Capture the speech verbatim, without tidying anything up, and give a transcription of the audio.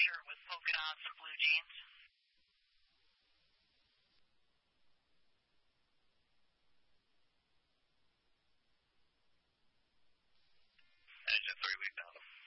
shirt with polka dots and blue jeans. Engine three, we found him.